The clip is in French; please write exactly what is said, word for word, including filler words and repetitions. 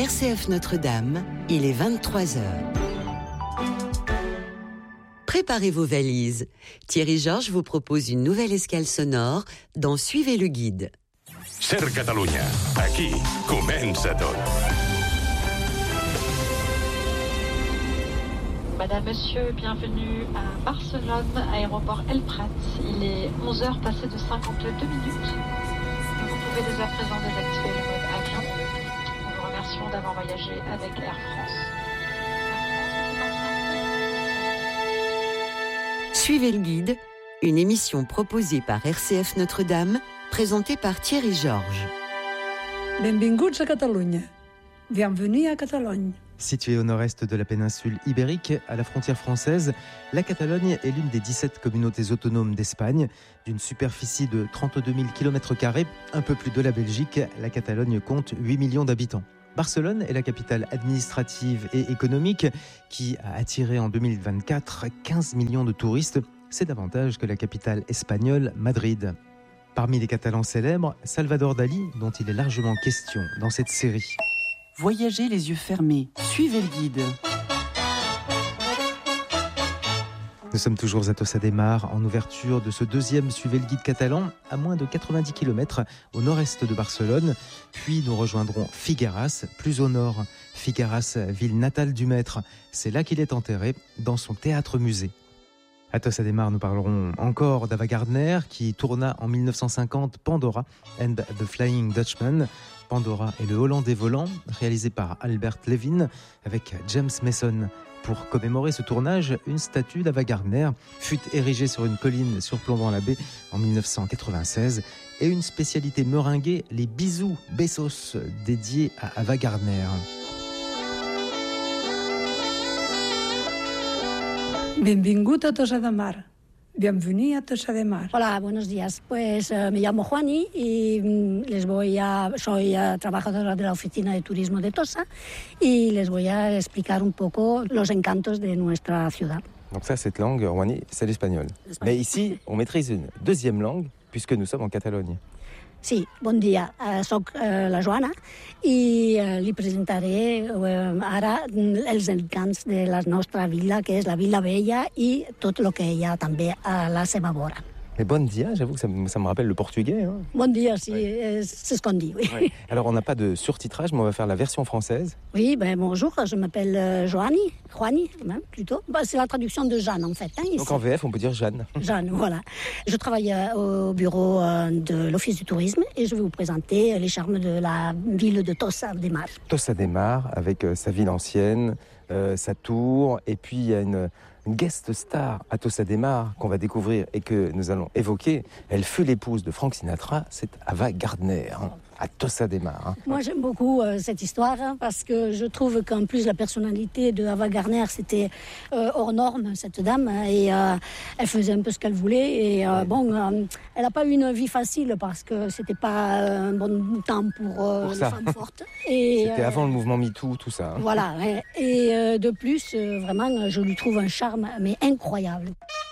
R C F Notre-Dame, il est vingt-trois heures. Préparez vos valises. Thierry Georges vous propose une nouvelle escale sonore dans Suivez le guide. Ser Catalunya. Aquí comença tot. Madame, Monsieur, bienvenue à Barcelone, aéroport El Prat. Il est onze heures passées de cinquante-deux minutes. Vous pouvez dès à présent désactiver le mode avion. Nous vous remercions d'avoir voyagé avec Air France. Suivez le guide, une émission proposée par R C F Notre-Dame, présentée par Thierry Georges. Benvinguts a Catalunya. Bienvenue à Catalogne. Située au nord-est de la péninsule ibérique, à la frontière française, la Catalogne est l'une des dix-sept communautés autonomes d'Espagne. D'une superficie de trente-deux mille kilomètres carrés, un peu plus de la Belgique, la Catalogne compte huit millions d'habitants. Barcelone est la capitale administrative et économique qui a attiré en deux mille vingt-quatre quinze millions de touristes. C'est davantage que la capitale espagnole, Madrid. Parmi les Catalans célèbres, Salvador Dalí, dont il est largement question dans cette série. Voyagez les yeux fermés, suivez le guide. Nous sommes toujours à Tossa de Mar, en ouverture de ce deuxième Suivez le guide catalan, à moins de quatre-vingt-dix kilomètres au nord-est de Barcelone. Puis nous rejoindrons Figueras, plus au nord. Figueras, ville natale du maître. C'est là qu'il est enterré, dans son théâtre-musée. À Tossa de Mar, nous parlerons encore d'Ava Gardner, qui tourna en mille neuf cent cinquante Pandora and the Flying Dutchman. Pandora et le Hollandais volant, réalisé par Albert Levin avec James Mason. Pour commémorer ce tournage, une statue d'Ava Gardner fut érigée sur une colline surplombant la baie en mille neuf cent quatre-vingt-seize et une spécialité meringuée, les bisous besos dédiés à Ava Gardner. Benvingut a Tossa de Mar. Bienvenue a Tossa de Mar. Hola, buenos días. Pues uh, me llamo Juani y mm, les voy a, soy uh, trabajadora de la oficina de turismo de Tossa y les voy a explicar un poco los encantos de nuestra ciudad. Donc ça, cette langue, Juani, c'est l'espagnol. Mais ici, on maîtrise une deuxième langue puisque nous sommes en Catalogne. Sí, bon dia. Uh, soc uh, la Joana i uh, li presentaré uh, ara els encants de la nostra vila, que és la Vila Vella i tot el que hi ha també a la seva vora. Mais bon dia, j'avoue que ça, ça me rappelle le portugais. Hein. Bon dia, sí, Oui. és, c'est ce qu'on dit, oui. Ouais. Alors, on n'a pas de surtitrage, mais on va faire la version française. Oui, ben bonjour, je m'appelle euh, Joanie, Juani, même, plutôt. Ben, c'est la traduction de Jeanne, en fait. Hein, ici. Donc en V F, on peut dire Jeanne. Jeanne, voilà. Je travaille euh, au bureau euh, de l'Office du tourisme et je vais vous présenter les charmes de la ville de Tossa de Mar. Tossa de Mar, avec euh, sa ville ancienne, euh, sa tour, et puis il y a une... Une guest star à Tossa de Mar qu'on va découvrir et que nous allons évoquer. Elle fut l'épouse de Frank Sinatra, c'est Ava Gardner, hein, à Tossa de Mar. Hein. Moi, j'aime beaucoup euh, cette histoire hein, parce que je trouve qu'en plus, la personnalité de Ava Gardner, c'était euh, hors norme, cette dame. Hein, et euh, elle faisait un peu ce qu'elle voulait. Et euh, bon, euh, elle n'a pas eu une vie facile parce que c'était pas euh, un bon temps pour, euh, pour les ça. femmes fortes. Et, C'était euh, avant le mouvement MeToo, tout ça. Hein. Voilà. Ouais. Et euh, de plus, euh, vraiment, je lui trouve un charme mais incroyable.